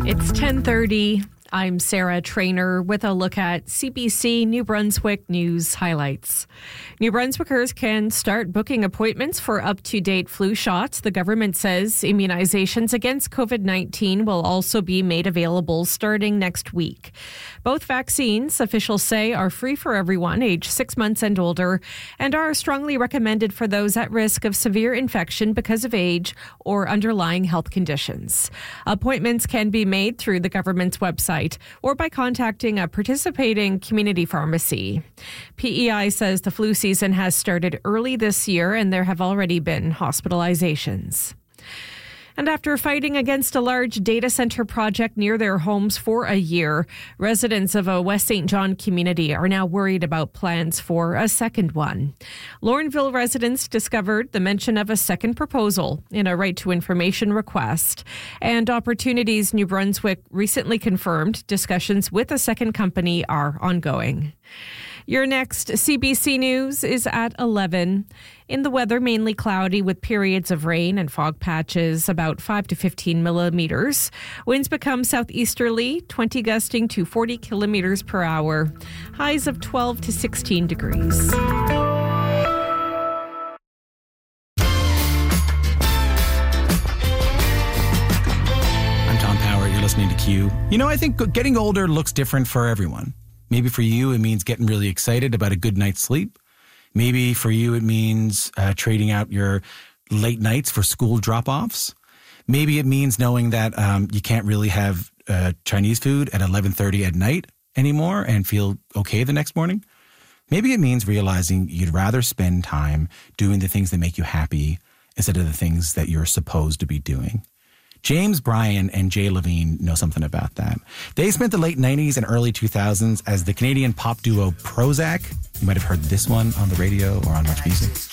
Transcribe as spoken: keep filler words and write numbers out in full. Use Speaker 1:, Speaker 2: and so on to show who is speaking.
Speaker 1: It's ten thirty. I'm Sarah Trainer with a look at C B C New Brunswick news highlights. New Brunswickers can start booking appointments for up-to-date flu shots. The government says immunizations against COVID nineteen will also be made available starting next week. Both vaccines, officials say, are free for everyone age six months and older and are strongly recommended for those at risk of severe infection because of age or underlying health conditions. Appointments can be made through the government's website or by contacting a participating community pharmacy. P E I says the flu season has started early this year and there have already been hospitalizations. And after fighting against a large data center project near their homes for a year, residents of a West Saint John community are now worried about plans for a second one. Lorneville residents discovered the mention of a second proposal in a right to information request. And Opportunities New Brunswick recently confirmed discussions with a second company are ongoing. Your next C B C News is at eleven. In the weather, mainly cloudy with periods of rain and fog patches, about five to fifteen millimeters. Winds become southeasterly, twenty gusting to forty kilometers per hour. Highs of twelve to sixteen degrees.
Speaker 2: I'm Tom Power. You're listening to Q. You know, I think getting older looks different for everyone. Maybe for you, it means getting really excited about a good night's sleep. Maybe for you, it means uh, trading out your late nights for school drop-offs. Maybe it means knowing that um, you can't really have uh, Chinese food at eleven thirty at night anymore and feel okay the next morning. Maybe it means realizing you'd rather spend time doing the things that make you happy instead of the things that you're supposed to be doing. James Bryan and Jay Levine know something about that. They spent the late nineties and early two thousands as the Canadian pop duo Prozac. You might have heard this one on the radio or on Much Music.